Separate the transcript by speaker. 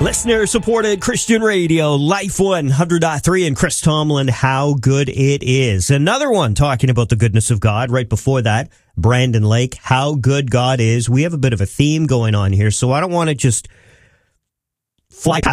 Speaker 1: Listener-supported Christian radio, Life 100.3, and Chris Tomlin, How Good It Is. Another one talking about the goodness of God. Right before that, Brandon Lake, How Good God Is. We have a bit of a theme going on here, so I don't want to just fly past